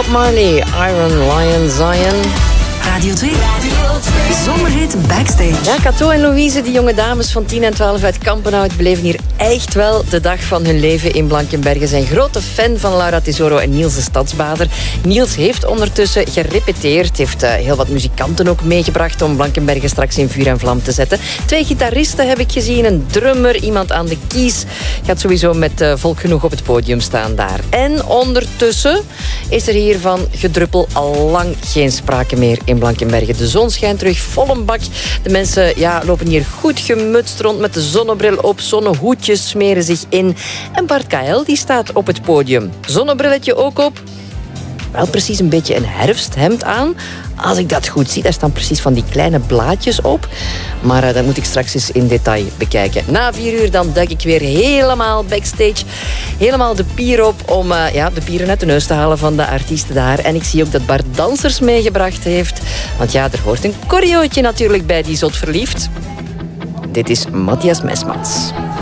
Bob Marley, Iron Lion Zion. Radio 2. Zomerhit Backstage. Ja, Cato en Louise, die jonge dames van 10 en 12 uit Kampenhout, beleven hier echt wel de dag van hun leven in Blankenberge. Zijn grote fan van Laura Tesoro en Niels de Stadsbader. Niels heeft ondertussen gerepeteerd, heeft heel wat muzikanten ook meegebracht om Blankenberge straks in vuur en vlam te zetten. 2 gitaristen heb ik gezien, een drummer, iemand aan de keys. Gaat sowieso met volk genoeg op het podium staan daar. En ondertussen is er hier van gedruppel al lang geen sprake meer in Blankenberge. De zon schijnt terug vol een bak. De mensen lopen hier goed gemutst rond met de zonnebril op. Zonnehoedjes smeren zich in. En Bart Kael die staat op het podium. Zonnebrilletje ook op. Wel precies een beetje een herfsthemd aan. Als ik dat goed zie, daar staan precies van die kleine blaadjes op. Maar dat moet ik straks eens in detail bekijken. Na 4 uur dan duik ik weer helemaal backstage. Helemaal de pier op om de pieren uit de neus te halen van de artiesten daar. En ik zie ook dat Bart dansers meegebracht heeft. Want ja, er hoort een choreootje natuurlijk bij die zot verliefd. Dit is Matthias Mesmans.